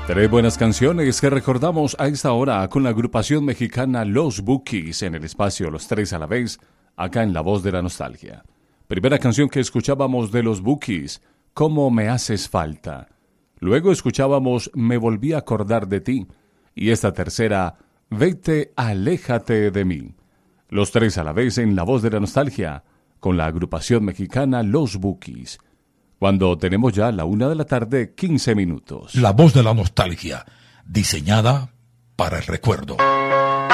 Tres buenas canciones que recordamos a esta hora con la agrupación mexicana Los Bukis en el espacio Los Tres a la Vez, acá en La Voz de la Nostalgia. Primera canción que escuchábamos de Los Bukis, Cómo me haces falta. Luego escuchábamos Me volví a acordar de ti. Y esta tercera, Vete, aléjate de mí. Los Tres a la Vez en La Voz de la Nostalgia, con la agrupación mexicana Los Bukis. Cuando tenemos ya la 1:15 p.m. La Voz de la Nostalgia, diseñada para el recuerdo.